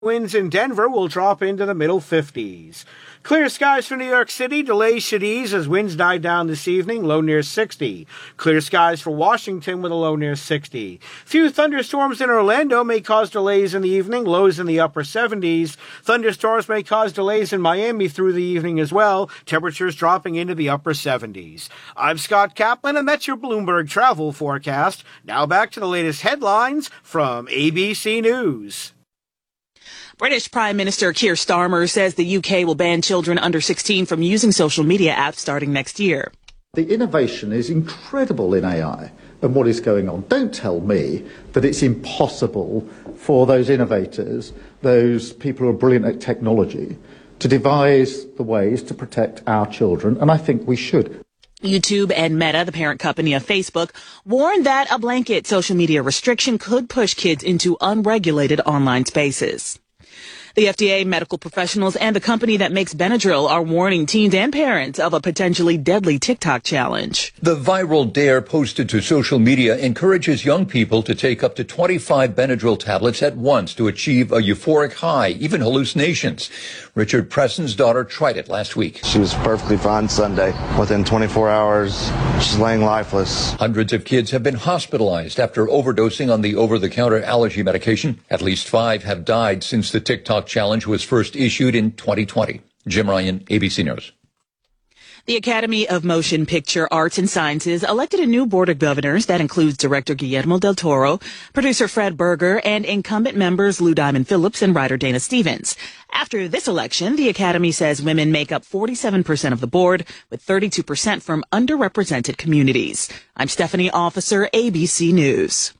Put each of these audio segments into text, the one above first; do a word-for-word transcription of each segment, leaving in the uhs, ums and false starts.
Winds in Denver will drop into the middle fifties. Clear skies for New York City. Delays should ease as winds die down this evening, low near sixty. Clear skies for Washington with a low near sixty. Few thunderstorms in Orlando may cause delays in the evening, lows in the upper seventies. Thunderstorms may cause delays in Miami through the evening as well, temperatures dropping into the upper seventies. I'm Scott Kaplan, and that's your Bloomberg travel forecast. Now back to the latest headlines from A B C News. British Prime Minister Keir Starmer says the U K will ban children under sixteen from using social media apps starting next year. The innovation is incredible in A I and what is going on. Don't tell me that it's impossible for those innovators, those people who are brilliant at technology, to devise the ways to protect our children, and I think we should. YouTube and Meta, the parent company of Facebook, warned that a blanket social media restriction could push kids into unregulated online spaces. The F D A, medical professionals, and the company that makes Benadryl are warning teens and parents of a potentially deadly TikTok challenge. The viral dare posted to social media encourages young people to take up to twenty-five Benadryl tablets at once to achieve a euphoric high, even hallucinations. Richard Preston's daughter tried it last week. She was perfectly fine Sunday. Within twenty-four hours, she's laying lifeless. Hundreds of kids have been hospitalized after overdosing on the over-the-counter allergy medication. At least five have died since the TikTok challenge was first issued in twenty twenty. Jim Ryan, A B C News. The Academy of Motion Picture Arts and Sciences elected a new board of governors that includes director Guillermo del Toro, producer Fred Berger, and incumbent members Lou Diamond Phillips and writer Dana Stevens. After this election, the Academy says women make up forty-seven percent of the board, with thirty-two percent from underrepresented communities. I'm Stephanie Officer, A B C News.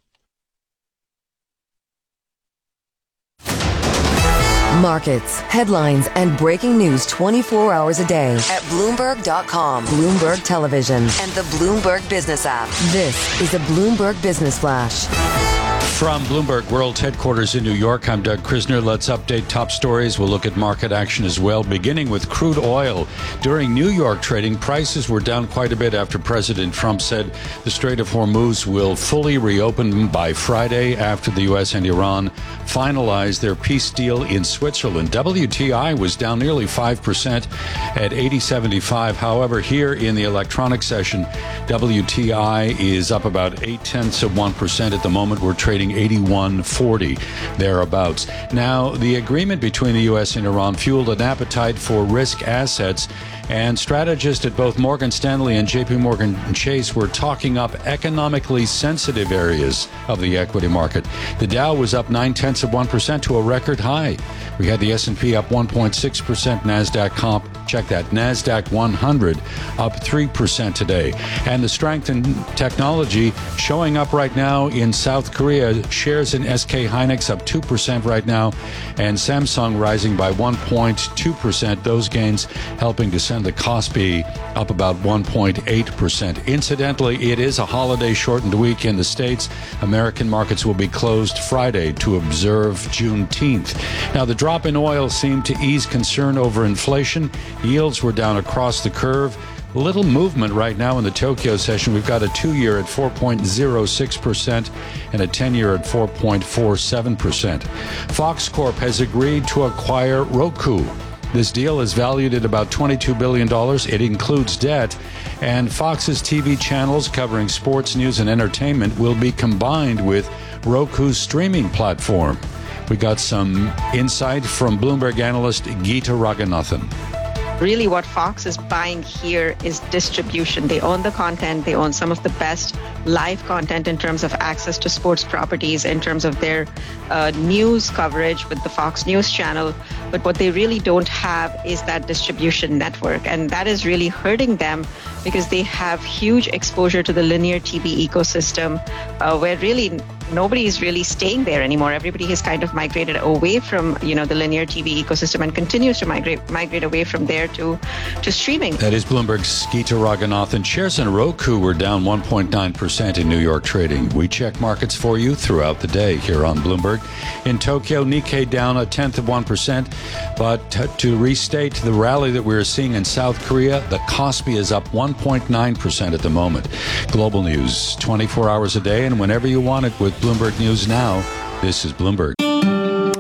Markets, headlines, and breaking news twenty-four hours a day at Bloomberg dot com, Bloomberg Television, and the Bloomberg Business app. This is a Bloomberg Business Flash. From Bloomberg World Headquarters in New York, I'm Doug Krisner. Let's update top stories. We'll look at market action as well, beginning with crude oil. During New York trading, prices were down quite a bit after President Trump said the Strait of Hormuz will fully reopen by Friday after the U S and Iran finalize their peace deal in Switzerland. W T I was down nearly five percent at eighty seventy-five. However, here in the electronic session, W T I is up about eight tenths of one percent at the moment. We're trading eighty-one forty, thereabouts. Now, the agreement between the U S and Iran fueled an appetite for risk assets, and strategists at both Morgan Stanley and J P Morgan Chase were talking up economically sensitive areas of the equity market. The Dow was up nine tenths of one percent to a record high. We had the S and P up one point six percent, NASDAQ comp, check that, NASDAQ one hundred up three percent today. And the strength in technology showing up right now in South Korea. Shares in S K Hynix up two percent right now, and Samsung rising by one point two percent. Those gains helping to send the Kospi up about one point eight percent. Incidentally, it is a holiday-shortened week in the States. American markets will be closed Friday to observe Juneteenth. Now, the drop in oil seemed to ease concern over inflation. Yields were down across the curve. Little movement right now in the Tokyo session. We've got a two-year at four point oh six percent and a ten-year at four point four seven percent. Fox Corp has agreed to acquire Roku. This deal is valued at about twenty-two billion dollars. It includes debt, and Fox's T V channels covering sports, news, and entertainment will be combined with Roku's streaming platform. We got some insight from Bloomberg analyst Geeta Raghunathan. Really what Fox is buying here is distribution. They own the content. They own some of the best live content in terms of access to sports properties, in terms of their uh, news coverage with the Fox News channel. But what they really don't have is that distribution network. And that is really hurting them because they have huge exposure to the linear T V ecosystem, uh, where really nobody is really staying there anymore. Everybody has kind of migrated away from, you know, the linear T V ecosystem and continues to migrate migrate away from there to, to streaming. That is Bloomberg's Geeta Raghunathan. Shares in Roku were down one point nine percent in New York trading. We check markets for you throughout the day here on Bloomberg. In Tokyo, Nikkei down a tenth of one percent. But t- to restate the rally that we're seeing in South Korea, the Kospi is up one point nine percent at the moment. Global news, twenty-four hours a day and whenever you want it with Bloomberg News Now. This is Bloomberg.